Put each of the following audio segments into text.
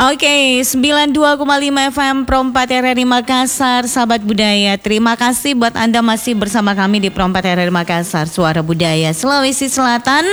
Oke, 92,5 FM Pro 4 RRI Makassar, sahabat budaya. Terima kasih buat Anda masih bersama kami di Pro 4 RRI Makassar, Suara Budaya Sulawesi Selatan.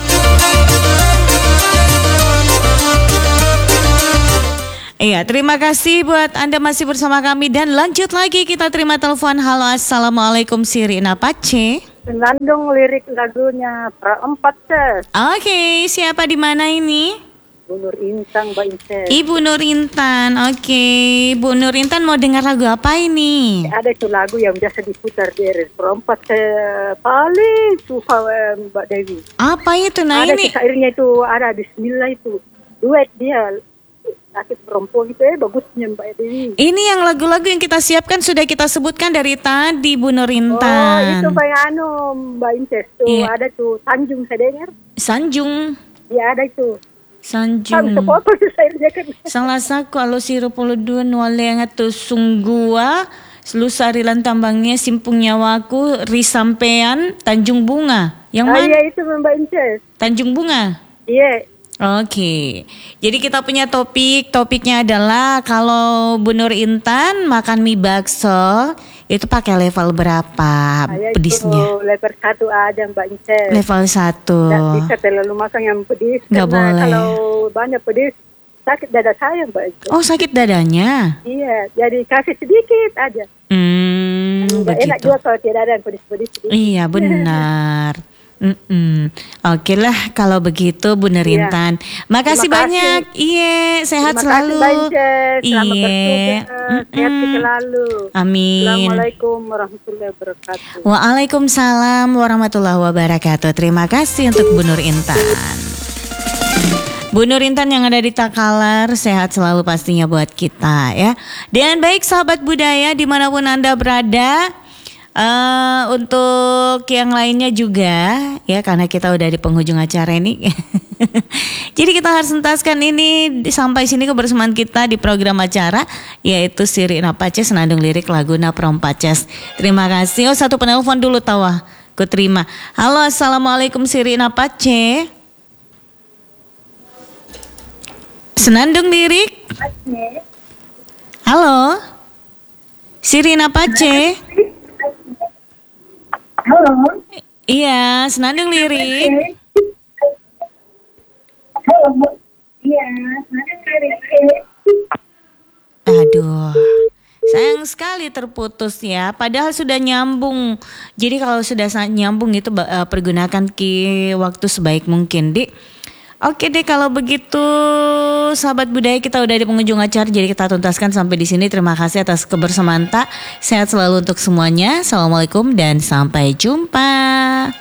Iya, terima kasih buat Anda masih bersama kami dan lanjut lagi kita terima telepon. Halo, assalamualaikum, Sirina Pace. Senandung lirik lagunya Pro 4. Oke, siapa di mana ini? Bu Nur Intan, Mbak Intan. Ibu Nur Intan, oke. Bu Nur Intan mau dengar lagu apa ini? Ada itu lagu yang biasa diputar di Pro 4 paling suka Mbak Dewi. Apa itu? Nah ada ini. syairnya itu ada Bismillah itu. Duet dia. Sakit perempuan itu bagusnya Mbak Dewi. Ini yang lagu-lagu yang kita siapkan sudah kita sebutkan dari tadi Bu Nur Oh, Intan. itu Mbak Intes tuh. Iya. Ada tuh Tanjung saya dengar. Sanjung. Ya ada itu. Sanjung. Bisa foto tuh syairnya kan. Salah satu alo siro polo dua nuale yang itu sunggua selusarilan tambangnya simpung nyawaku risampean Tanjung Bunga. Yang mana? Iya itu Mbak Intes. Tanjung Bunga. Iya. Oke, jadi kita punya topiknya adalah kalau Bu Nur Intan makan mie bakso itu pakai level berapa pedisnya? Level 1 aja Mbak Inces. Level 1. Nggak bisa terlalu makan yang pedis. Nggak karena boleh. Kalau banyak pedis sakit dada saya Mbak Inces. Oh, sakit dadanya? Iya, jadi kasih sedikit aja. Nggak enak Begitu. juga kalau tidak ada yang pedis-pedis. Iya, benar. Oke lah kalau begitu Bu Nur Iya. Intan. Makasih Terima banyak. Iya, sehat Terima kasih selalu. Mbak Inces. Selamat Iya. bertugas. Sehat selalu. Amin. Assalamualaikum warahmatullahi wabarakatuh. Waalaikumsalam warahmatullahi wabarakatuh. Terima kasih untuk Bu Nur Intan. Bu Nur Intan yang ada di Takalar, sehat selalu pastinya buat kita ya. Dan baik sahabat budaya dimanapun Anda berada, untuk yang lainnya juga ya, karena kita udah di penghujung acara ini. Jadi kita harus tuntaskan ini sampai sini kebersamaan kita di program acara, yaitu Sirina Pace senandung lirik lagu Pro 4. Terima kasih. Oh, satu penelpon dulu tawa. Ku terima. Halo, assalamualaikum Sirina Pace. Senandung lirik. Halo. Sirina Pace. Halo. Iya, senandung lirik. Halo, Bu. Iya, senandung lirik. Aduh, sayang sekali terputus ya. Padahal sudah nyambung. Jadi kalau sudah nyambung itu pergunakan waktu sebaik mungkin, Dik. Oke deh kalau begitu sahabat budaya kita udah di penghujung acara, jadi kita tuntaskan sampai di sini. Terima kasih atas kebersamaan. Sehat selalu untuk semuanya. Assalamualaikum dan sampai jumpa.